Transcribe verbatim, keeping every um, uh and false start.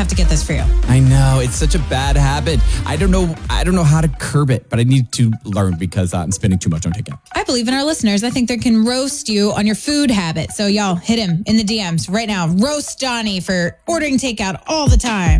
have to get this for you. I know. It's such a bad habit. I don't know. I don't know how to curb it, but I need to learn because uh, I'm spending too much on takeout. I believe in our listeners. I think they can roast you on your food habit. So y'all hit him in the D Ms right now. Roast Donnie for ordering takeout all the time.